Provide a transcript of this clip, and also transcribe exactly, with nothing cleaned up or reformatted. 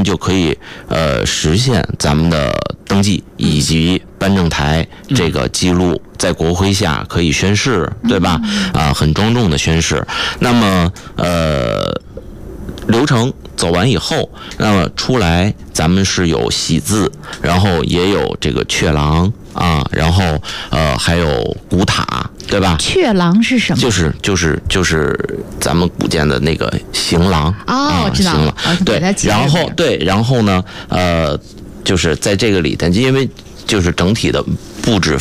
就可以呃实现咱们的登记以及颁证台这个记录，在国徽下可以宣誓，对吧？啊，很庄重的宣誓。那么呃，流程走完以后，那么出来咱们是有喜字，然后也有这个阙廊啊，然后呃还有古塔，对吧？ 阙廊是什么？ 就是就是就是咱们古建的那个行廊哦，我知道了。 对，然后对，然后呢，呃，就是在这个里头，因为就是整体的布置